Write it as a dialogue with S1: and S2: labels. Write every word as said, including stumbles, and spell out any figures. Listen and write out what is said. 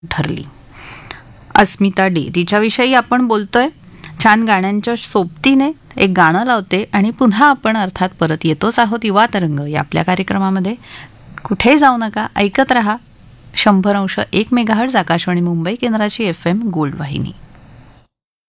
S1: ठरली. अस्मिता डे तिच्याविषयी आपण बोलतोय. छान गाण्यांच्या सोबतीने एक गाणं लावते आणि पुन्हा आपण अर्थात परत येतोच आहोत युवा तरंग या आपल्या कार्यक्रमामध्ये. कुठे जाऊ नका, ऐकत रहा शंभर अंश एक मेगाहर्ट्झ आकाशवाणी मुंबई केंद्राची एफ एम गोल्ड वाहिनी.